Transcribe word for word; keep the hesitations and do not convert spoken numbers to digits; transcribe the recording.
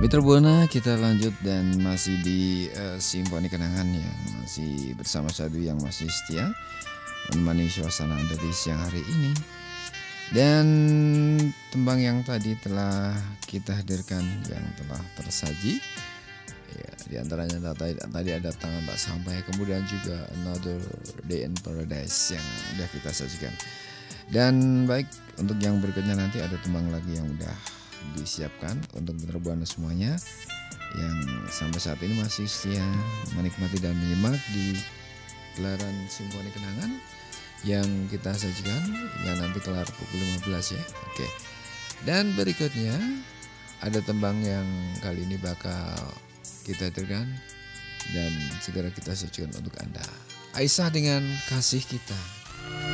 Mitra Buana, kita lanjut dan masih di uh, Simfoni Kenangan yang masih bersama Sadu yang masih setia menemani suasana Anda di siang hari ini. Dan tembang yang tadi telah kita hadirkan yang telah tersaji, ya, di antaranya tadi, tadi ada Tangan Tak Sampai, kemudian juga Another Day in Paradise yang udah kita sajikan. Dan baik, untuk yang berikutnya nanti ada tembang lagi yang udah disiapkan untuk Mitra Buana semuanya yang sampai saat ini masih setia menikmati dan menyimak di gelaran Simfoni Kenangan yang kita sajikan ya nanti kelar pukul lima belas ya. Oke. Dan berikutnya ada tembang yang kali ini bakal kita hadirkan dan segera kita sajikan untuk Anda. Aisyah dengan Kasih Kita.